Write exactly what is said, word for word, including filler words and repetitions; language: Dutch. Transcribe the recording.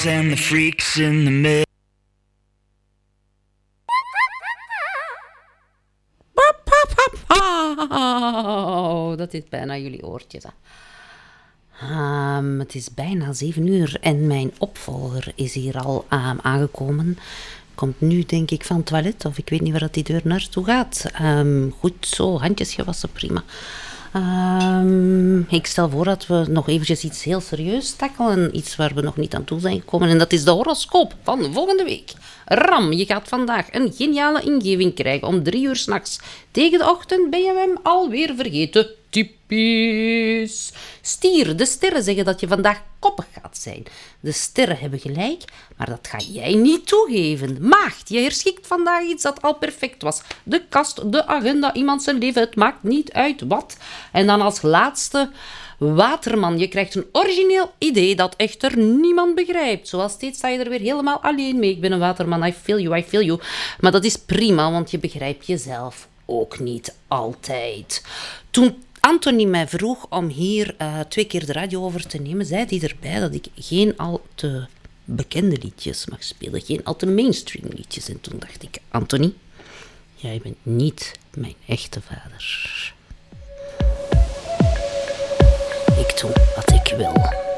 and the freaks in the middle. Oh, dat is bijna jullie oortjes. Um, het is bijna zeven uur en mijn opvolger is hier al um, aangekomen. Komt nu, denk ik, van het toilet, of ik weet niet waar dat die deur naartoe gaat. Um, goed zo, handjes gewassen, prima. Um, ik stel voor dat we nog eventjes iets heel serieus tackelen. Iets waar we nog niet aan toe zijn gekomen. En dat is de horoscoop van volgende week. Ram, je gaat vandaag een geniale ingeving krijgen. Om drie uur 's nachts. Tegen de ochtend ben je hem alweer vergeten. Typisch. Stier, de sterren zeggen dat je vandaag koppig gaat zijn. De sterren hebben gelijk, maar dat ga jij niet toegeven. Maagd, je herschikt vandaag iets dat al perfect was. De kast, de agenda, iemand zijn leven, het maakt niet uit wat. En dan als laatste... Waterman, je krijgt een origineel idee dat echter niemand begrijpt. Zoals steeds sta je er weer helemaal alleen mee. Ik ben een waterman, I feel you, I feel you. Maar dat is prima, want je begrijpt jezelf ook niet altijd. Toen Anthony mij vroeg om hier uh, twee keer de radio over te nemen, zei hij erbij dat ik geen al te bekende liedjes mag spelen. Geen al te mainstream liedjes. En toen dacht ik, Anthony, jij bent niet mijn echte vader. Ik doe wat ik wil.